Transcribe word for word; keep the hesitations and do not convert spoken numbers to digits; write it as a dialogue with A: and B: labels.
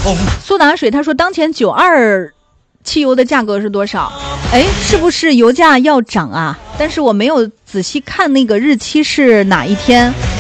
A: 苏打水他说，当前九二汽油的价格是多少？哎，是不是油价要涨啊？但是我没有仔细看那个日期是哪一天。